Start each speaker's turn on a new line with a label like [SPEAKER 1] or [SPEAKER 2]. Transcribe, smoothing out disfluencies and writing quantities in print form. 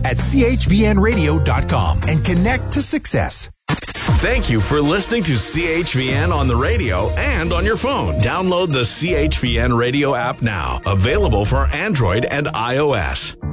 [SPEAKER 1] at chvnradio.com and connect to success.
[SPEAKER 2] Thank you for listening to CHVN on the radio and on your phone. Download the CHVN radio app now. Available for Android and iOS.